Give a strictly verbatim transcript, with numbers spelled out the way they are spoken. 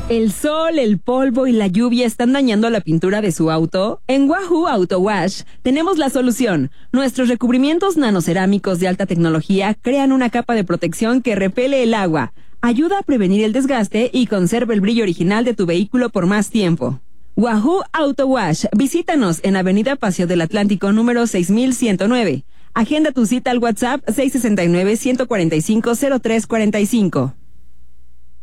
¿El sol, el polvo y la lluvia están dañando la pintura de su auto? En Wahoo Auto Wash tenemos la solución. Nuestros recubrimientos nanocerámicos de alta tecnología crean una capa de protección que repele el agua, ayuda a prevenir el desgaste y conserva el brillo original de tu vehículo por más tiempo. Wahoo Auto Wash. Visítanos en Avenida Paseo del Atlántico número seis mil ciento nueve. Agenda tu cita al WhatsApp seis seis nueve, uno cuatro cinco, cero tres cuatro cinco.